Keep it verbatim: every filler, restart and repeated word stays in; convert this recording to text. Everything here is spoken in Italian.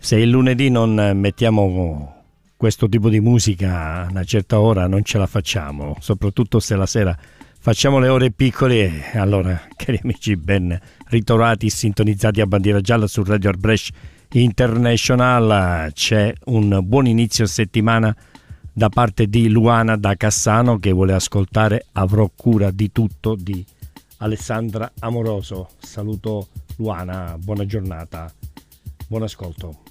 Se il lunedì non mettiamo questo tipo di musica a una certa ora non ce la facciamo, soprattutto se la sera facciamo le ore piccole. Allora, cari amici, ben ritrovati, sintonizzati a Bandiera Gialla su Radio Arbresh International. C'è un buon inizio settimana da parte di Luana da Cassano che vuole ascoltare Avrò cura di tutto di Alessandra Amoroso. Saluto Luana, buona giornata, buon ascolto.